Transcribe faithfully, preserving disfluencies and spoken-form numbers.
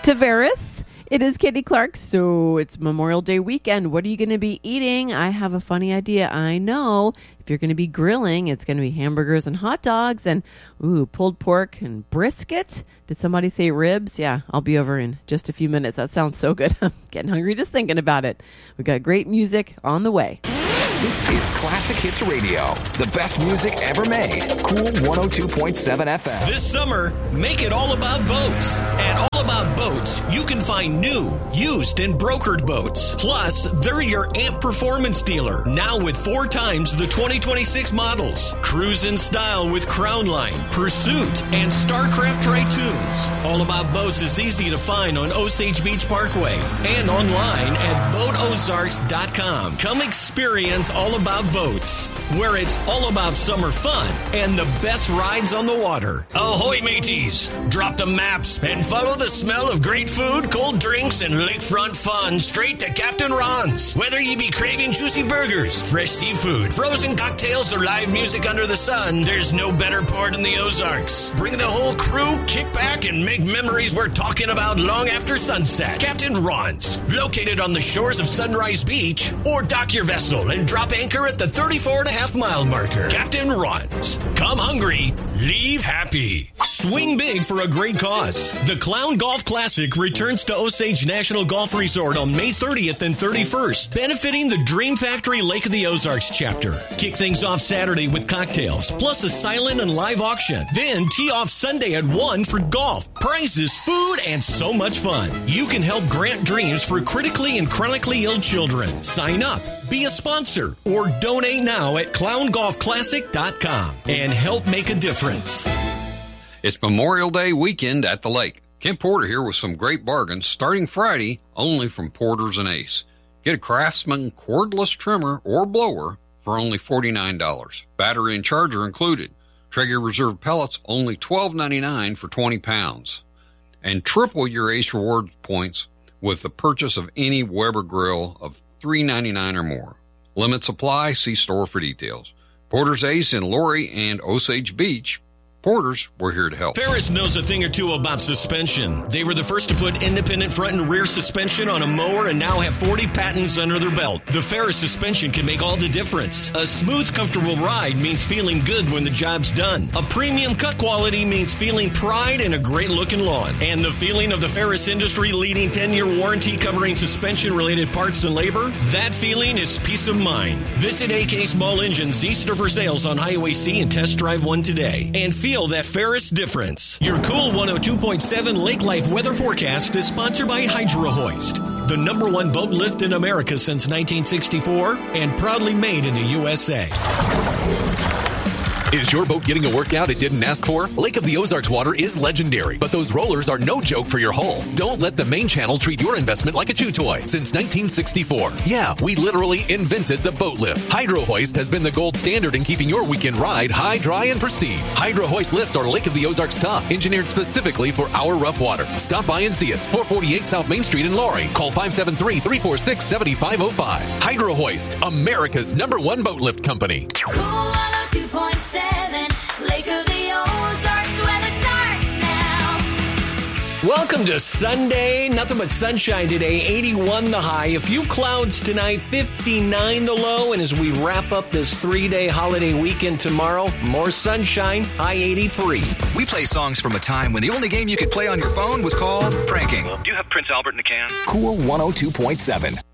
Tavares. It is Katie Clark, so it's Memorial Day weekend. What are you going to be eating? I have a funny idea. I know. If you're going to be grilling, it's going to be hamburgers and hot dogs and, ooh, pulled pork and brisket. Did somebody say ribs? Yeah, I'll be over in just a few minutes. That sounds so good. I'm getting hungry just thinking about it. We got great music on the way. This is Classic Hits Radio, the best music ever made. Cool one oh two point seven F M. This summer, make it all about boats. At All About Boats, you can find new, used, and brokered boats. Plus, they're your A M P performance dealer, now with four times the twenty twenty-six models. Cruise in style with Crown Line, Pursuit, and Starcraft Tritoons. All About Boats is easy to find on Osage Beach Parkway and online at boat ozarks dot com. Come experience All About Boats, where it's all about summer fun and the best rides on the water. Ahoy, mateys! Drop the maps and follow the smell of great food, cold drinks, and lakefront fun straight to Captain Ron's. Whether you be craving juicy burgers, fresh seafood, frozen cocktails, or live music under the sun, there's no better port in the Ozarks. Bring the whole crew, kick back, and make memories we're talking about long after sunset. Captain Ron's, located on the shores of Sunrise Beach, or dock your vessel and drop anchor at the thirty-four and a half mile marker. Captain Ron's. Come hungry, leave happy. Swing big for a great cause. The Clown Golf Classic returns to Osage National Golf Resort on May thirtieth and thirty-first, benefiting the Dream Factory Lake of the Ozarks chapter. Kick things off Saturday with cocktails, plus a silent and live auction. Then tee off Sunday at one for golf, prizes, food, and so much fun. You can help grant dreams for critically and chronically ill children. Sign up, be a sponsor, or donate now at clown golf classic dot com and help make a difference. It's Memorial Day weekend at the lake. Ken Porter here with some great bargains starting Friday only from Porter's and Ace. Get a Craftsman cordless trimmer or blower for only forty-nine dollars. Battery and charger included. Traeger Reserve pellets only twelve ninety-nine for twenty pounds. And triple your Ace Rewards points with the purchase of any Weber grill of three ninety-nine or more. Limit supply, see store for details. Porter's Ace in Laurie and Osage Beach. Porters, we're here to help. Ferris knows a thing or two about suspension. They were the first to put independent front and rear suspension on a mower and now have forty patents under their belt. The Ferris suspension can make all the difference. A smooth, comfortable ride means feeling good when the job's done. A premium cut quality means feeling pride in a great-looking lawn. And the feeling of the Ferris industry-leading ten-year warranty covering suspension-related parts and labor, that feeling is peace of mind. Visit A K Small Engines East for sales on Highway C and test drive one today. And feel that Ferris difference. Your Cool one oh two point seven Lake Life weather forecast is sponsored by Hydro Hoist, the number one boat lift in America since nineteen sixty-four and proudly made in the U S A. Is your boat getting a workout it didn't ask for? Lake of the Ozarks water is legendary, but those rollers are no joke for your hull. Don't let the main channel treat your investment like a chew toy. Since nineteen sixty-four, yeah, we literally invented the boat lift. Hydro Hoist has been the gold standard in keeping your weekend ride high, dry, and pristine. Hydro Hoist lifts are Lake of the Ozarks tough, engineered specifically for our rough water. Stop by and see us, four forty-eight South Main Street in Laurie. Call five seven three, three four six, seven five zero five. Hydro Hoist, America's number one boat lift company. Cool one oh two point seven, Lake of the Ozarks, weather starts now. Welcome to Sunday. Nothing but sunshine today. eighty-one the high. A few clouds tonight. fifty-nine the low. And as we wrap up this three-day holiday weekend tomorrow, more sunshine. High eighty-three. We play songs from a time when the only game you could play on your phone was called pranking. Do you have Prince Albert in the can? Cool one oh two point seven.